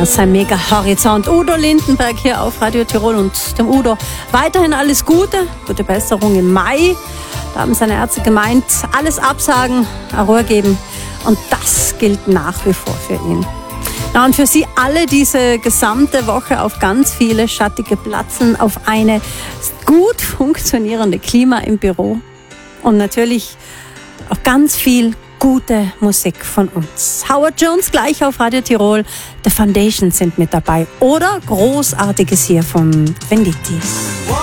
aus seinem Mega-Horizont. Udo Lindenberg hier auf Radio Tirol und dem Udo weiterhin alles Gute, gute Besserung im Mai. Da haben seine Ärzte gemeint, alles absagen, ein Rohr geben und das gilt nach wie vor für ihn. Ja, und für Sie alle diese gesamte Woche auf ganz viele schattige Plätzen, auf eine gut funktionierende Klima im Büro und natürlich auf ganz viel gute Musik von uns. Howard Jones gleich auf Radio Tirol, The Foundations sind mit dabei oder Großartiges hier von Venditti.